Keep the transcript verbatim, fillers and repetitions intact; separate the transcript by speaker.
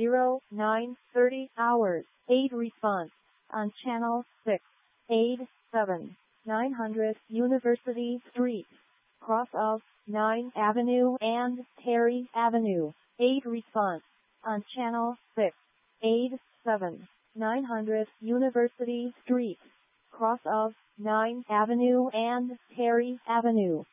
Speaker 1: zero nine thirty hours. Aid response on channel six. Aid seven nine hundred University Street, cross of ninth Avenue and Terry Avenue. Aid response on channel six. Aid seven nine hundred University Street, cross of ninth Avenue and Terry Avenue.